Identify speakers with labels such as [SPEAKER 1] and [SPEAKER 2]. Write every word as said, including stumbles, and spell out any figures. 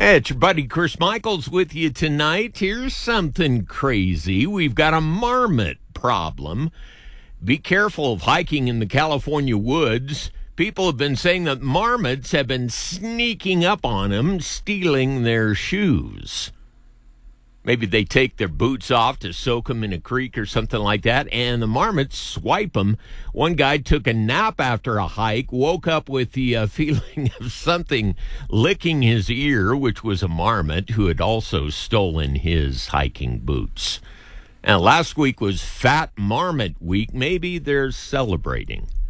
[SPEAKER 1] Hey, it's your buddy Chris Michaels with you tonight. Here's something crazy. We've got a marmot problem. Be careful of hiking in the California woods. People have been saying that marmots have been sneaking up on them, stealing their shoes. Maybe they take their boots off to soak them in a creek or something like that, and the marmots swipe them. One guy took a nap after a hike, woke up with the uh, feeling of something licking his ear, which was a marmot who had also stolen his hiking boots. And last week was Fat Marmot Week. Maybe they're celebrating.